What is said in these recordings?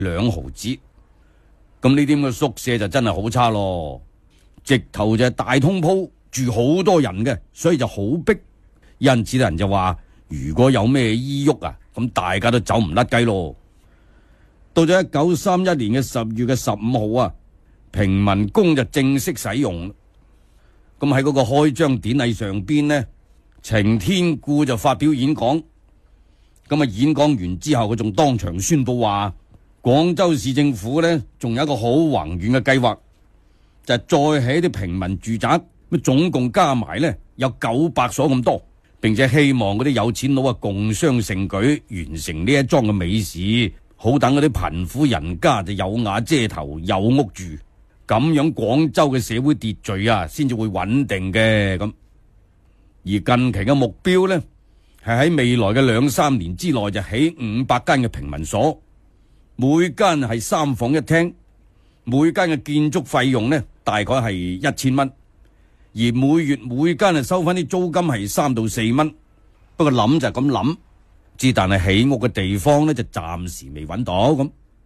2毫子。咁呢啲咁嘅宿舍就真係好差咯，直頭就係大通鋪，住好多人嘅，所以就好逼。因此人就話，如果有咩依郁啊，咁大家都走唔甩雞咯。到咗1931年嘅10月嘅15號啊，平民宮就正式使用。咁喺嗰個開張典禮上邊呢，程天顧就發表演講。咁啊，演講完之後，佢仲當場宣布話，廣州市政府呢仲有一個好宏遠嘅計劃，就係再起啲平民住宅，咁總共加埋呢有900所咁多，並且希望嗰啲有錢佬啊共襄盛舉，完成呢一樁嘅美事，好等嗰啲貧苦人家就有瓦遮頭，有屋住，咁樣廣州嘅社會秩序啊先至會穩定嘅。咁而近期嘅目標呢，係喺未來嘅2-3年之內就起500間嘅平民所，每間係3房1廳，每間嘅建築費用呢大概係1000蚊，而每月每間係收翻啲租金係3到4蚊。不過諗就係咁諗，但係起屋嘅地方呢就暫時未揾到。咁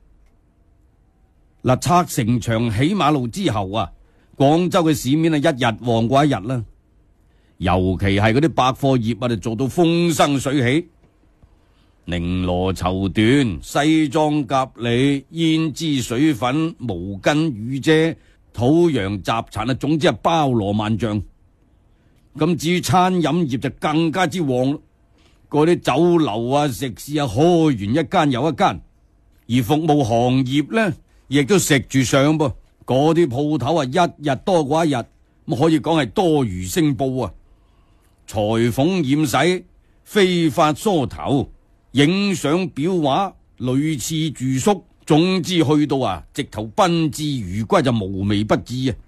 嗱，拆城牆起馬路之後啊，廣州嘅市面啊一日旺過一日啦。尤其係嗰啲百貨業啊，就做到風生水起，綾羅綢緞、西裝革履、胭脂水粉、毛巾雨遮、土洋雜產啊，總之係包羅萬象。咁至於餐飲業就更加之旺，嗰啲酒樓啊、食肆啊開完一間又一間，而服務行業呢，亦都食住上噃。嗰啲鋪頭啊，一日多過一日，咁可以講係多如星報啊！裁縫染洗、飛髮梳頭、影相裱畫、女廁住宿，總之去到啊，直頭賓至如歸就無微不至啊！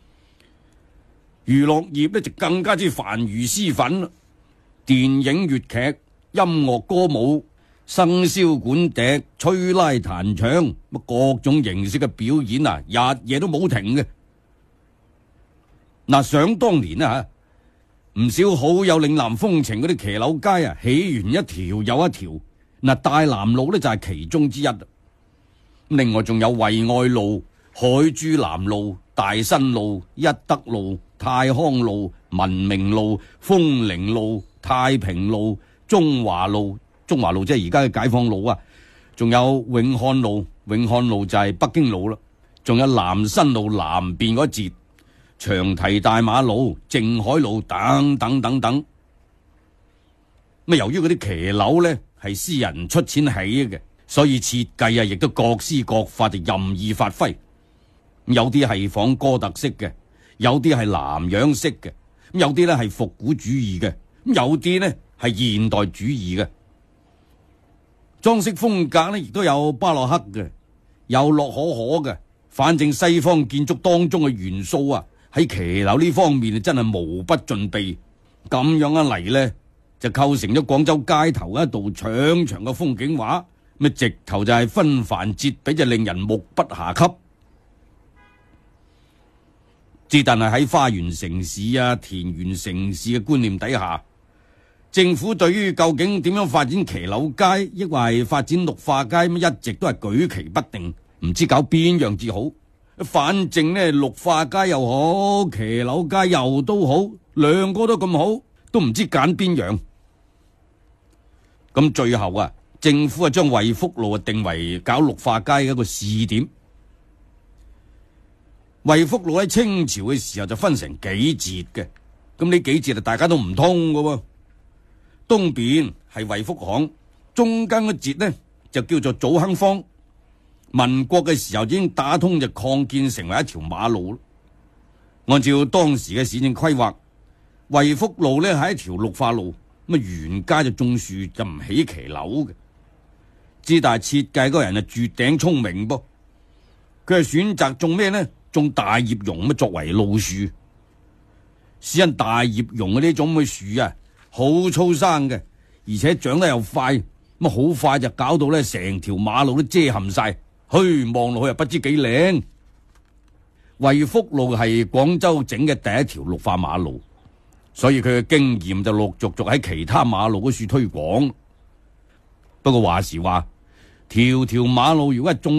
娛樂業呢就更加之繁如絲粉，電影、粵劇、音樂、歌舞、生簫管笛、吹拉彈唱，各種形式嘅表演啊，日夜都冇停嘅。嗱，想當年啊，唔少好有嶺南風情嗰啲騎樓街啊，起完一條又一條。嗱，大南路呢就係其中之一。另外仲有惠愛路、海珠南路、大新路、一德路、泰康路、文明路、豐寧路、太平路、中華路，中華路即係而家嘅解放路啊。仲有永漢路，永漢路就係北京路啦。仲有南新路南邊嗰節。長堤大馬路、靜海路等等等等。咁由於嗰啲騎樓呢係私人出錢起嘅，所以設計啊亦都各施各法，就任意發揮。有啲係仿哥特式嘅，有啲係南洋式嘅，有啲呢係復古主義嘅，有啲呢係現代主義嘅。裝飾風格呢亦都有巴洛克嘅，有洛可可嘅，反正西方建築當中嘅元素啊，喺騎樓呢方面真係無不盡備。咁樣一嚟呢，就構成咗廣州街頭一道長長嘅風景畫，咁直頭就係紛繁節比，就令人目不暇給。但係喺花園城市啊、田園城市嘅觀念底下，政府對於究竟點樣發展騎樓街，抑或係發展綠化街，一直都係舉棋不定，唔知搞邊樣至好。反正呢，綠化街又好，騎樓街又都好，兩個都咁好，都唔知揀邊樣。咁最後啊，政府啊將惠福路啊定為搞綠化街嘅一個試點。惠福路喺清朝嘅時候就分成幾節嘅，咁呢幾節啊大家都唔通㗎喎。東邊係惠福巷，中間嗰節呢就叫做祖亨坊。民國嘅時候已經打通，就擴建成為一條馬路。按照當時嘅市政規劃，惠福路呢係一條綠化路，咁啊沿街就種樹，就唔起騎樓嘅。但係設計嗰個人啊絕頂聰明噃，佢係選擇種咩呢？種大葉榕咁作為路樹。只因大葉榕嘅呢種咁嘅樹啊，好粗生嘅，而且長得又快，咁好快就搞到呢成條馬路都遮冚晒。望落去又不知幾靚。惠福路係廣州整嘅第一條綠化馬路，所以佢嘅經驗就陸續喺其他馬路嗰處推廣。不過話時話， 條條馬路如果係中